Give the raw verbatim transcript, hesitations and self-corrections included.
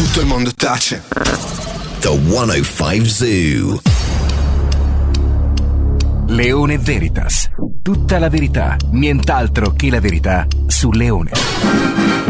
tutto il mondo tace. The centocinque Zoo. Leone Veritas. Tutta la verità, nient'altro che la verità su Leone.